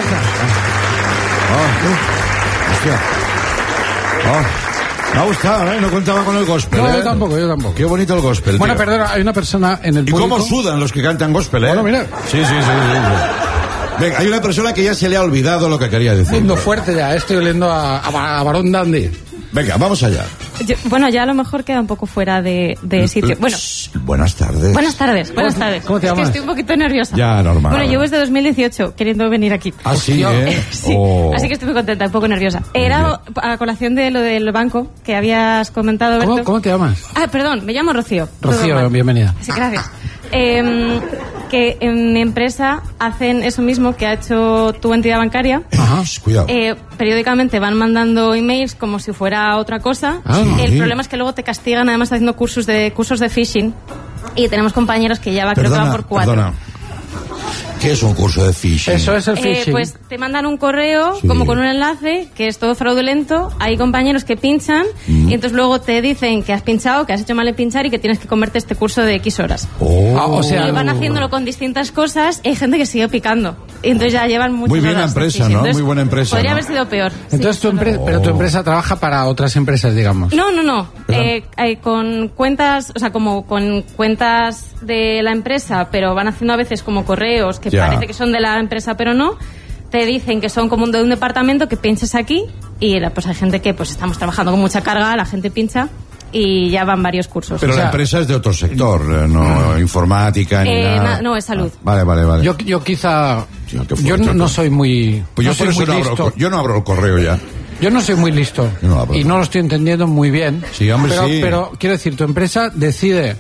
Hostia. Me ha gustado, ¿eh? No contaba con el gospel, No, yo tampoco. Qué bonito el gospel, Bueno, tío. perdona, hay una persona en el ¿Y público... cómo sudan los que cantan gospel, Bueno, mira. Sí. Venga, hay una persona que ya se le ha olvidado lo que quería decir. Oliendo fuerte ya, estoy oliendo a Barón Dandy. Venga, vamos allá. Bueno, ya a lo mejor queda un poco fuera de sitio. Bueno, Buenas tardes. buenas tardes. ¿Cómo te llamas? Es que estoy un poquito nerviosa. Ya, normal. Bueno, llevo desde 2018 queriendo venir aquí. Ah, sí, ¿eh? Sí, Oh. así que estoy muy contenta, un poco nerviosa. Era a colación de lo del banco que habías comentado, Berto. ¿Cómo te llamas? Ah, perdón, me llamo Rocío. Rocío, Todo mal. bienvenida. Sí, gracias. Que en mi empresa hacen eso mismo que ha hecho tu entidad bancaria. Ajá. Cuidado. Periódicamente van mandando emails como si fuera otra cosa. Ah, El sí. problema es que luego te castigan además haciendo cursos de phishing. Y tenemos compañeros que ya creo que van por 4. Perdona. ¿Qué es un curso de phishing? Eso es el phishing. Pues te mandan un correo Sí. como con un enlace que es todo fraudulento. Hay compañeros que pinchan y entonces luego te dicen que has pinchado, que has hecho mal en pinchar y que tienes que comerte este curso de X horas. Oh. O sea, Y van haciéndolo con distintas cosas y hay gente que sigue picando. Y entonces ya llevan muchas Muy bien la horas de empresa, phishing. ¿no? Entonces, Muy buena empresa, Podría ¿no? haber sido peor. Entonces Sí. tu empresa, pero tu empresa trabaja para otras empresas, digamos. No. Con cuentas, o sea, como con cuentas de la empresa, pero van haciendo a veces como correos que Ya. parece que son de la empresa, pero no. Te dicen que son como de un departamento, que pinches aquí y pues hay gente que pues estamos trabajando con mucha carga, la gente pincha y ya van varios cursos. Pero O sea, la empresa es de otro sector, no informática ni nada. no, es salud. Vale. Yo quizá... Tío, qué Yo fuerte. no soy muy... Pues yo no soy por eso muy no listo. abro, yo no abro el correo ya. Yo no soy muy listo Yo no hablo. y no lo estoy entendiendo muy bien. Sí, hombre, pero, sí. pero quiero decir, tu empresa decide,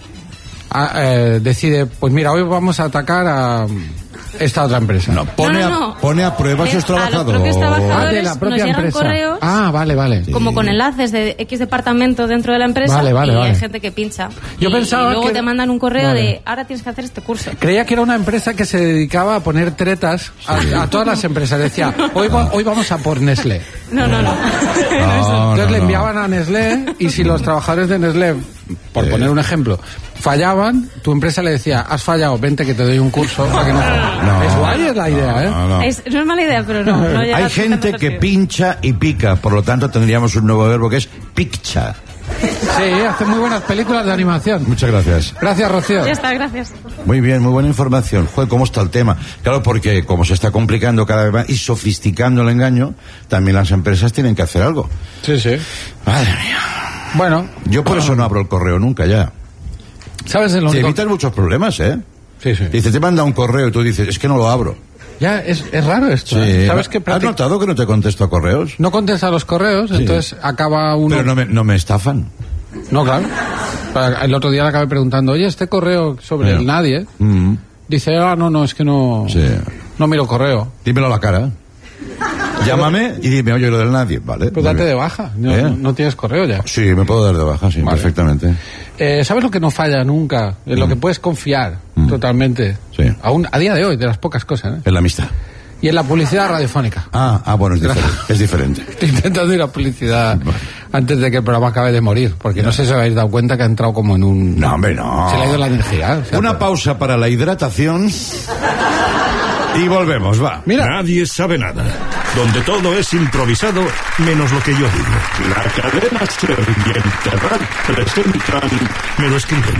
pues mira, hoy vamos a atacar a esta otra empresa. No, No. pone a prueba a sus A los trabajadores. propios trabajadores. Ah, de la nos propia llegan empresa. correos. Ah, vale. Sí. Como con enlaces de X departamento dentro de la empresa Vale. y hay gente que pincha. Yo pensaba y luego que- te mandan un correo Vale. de ahora tienes que hacer este curso. Creía que era una empresa que se dedicaba a poner tretas a todas las empresas. Decía, hoy vamos a por Nestlé. No. Entonces le enviaban a Nestlé y si los trabajadores de Nestlé, por poner un ejemplo, fallaban, tu empresa le decía, has fallado, vente que te doy un curso para que no falles. No. Es guay es la idea, ¿eh? No. No es mala idea, pero no llega Hay a gente tanto que sentido. pincha y pica, por lo tanto tendríamos un nuevo verbo que es piccha. Sí, hace muy buenas películas de animación. Muchas gracias. Gracias, Rocío. Ya está, gracias. Muy bien, muy buena información. Joder, ¿cómo está el tema? Claro, porque como se está complicando cada vez más y sofisticando el engaño, también las empresas tienen que hacer algo. Sí. Madre mía. Bueno, Yo por eso no abro el correo nunca ya. ¿sabes el Te único? evitas muchos problemas, ¿eh? Sí. Dice, te manda un correo y tú dices, es que no lo abro. Ya, es raro esto. ¿eh? ¿Sabes qué? ¿Has notado que no te contesto a correos? No contesta a los correos, entonces acaba uno... Pero no me estafan. No, claro. El otro día le acabé preguntando, oye, este correo sobre el nadie, Mm. dice, no, es que no... Sí. No miro correo. Dímelo a la cara. Llámame y dime, oye, lo del nadie, ¿vale? Pues Muy date bien. de baja. No, ¿Eh? no tienes correo ya. Sí, me puedo dar de baja, sí, Vale. perfectamente. ¿Sabes lo que no falla nunca? En lo que puedes confiar totalmente. Sí. Aún a día de hoy, de las pocas cosas, ¿eh? Es la amistad. Y en la publicidad radiofónica. Bueno, es diferente. Estoy intentando ir a publicidad antes de que el programa acabe de morir, porque no sé si os habéis dado cuenta que ha entrado como en un... No, hombre, no. Se le ha ido la energía. O sea, Una pausa para la hidratación y volvemos, va. Mira, Nadie sabe nada. Donde todo es improvisado, menos lo que yo digo. La cadena SER y Interrad presentan Me lo escriben.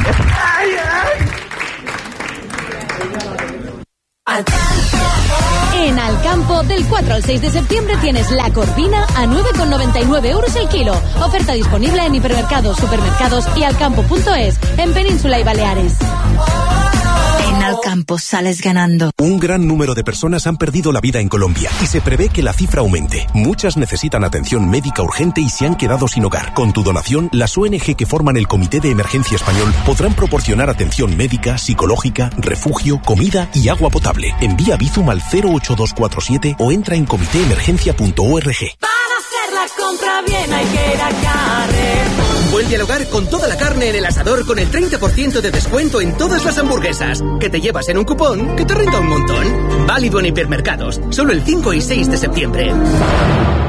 En Alcampo, del 4 al 6 de septiembre tienes la corvina a 9,99 euros el kilo. Oferta disponible en hipermercados, supermercados y alcampo.es, en Península y Baleares. En Alcampo sales ganando. Un gran número de personas han perdido la vida en Colombia y se prevé que la cifra aumente. Muchas necesitan atención médica urgente y se han quedado sin hogar. Con tu donación, las ONG que forman el Comité de Emergencia Español podrán proporcionar atención médica, psicológica, refugio, comida y agua potable. Envía Bizum al 08247 o entra en comitéemergencia.org. Para hacer la compra bien hay que ir a Carrefour. Vuelve al hogar con toda la carne en el asador con el 30% de descuento en todas las hamburguesas. Que te llevas en un cupón que te renta un montón. Válido en hipermercados, solo el 5 y 6 de septiembre.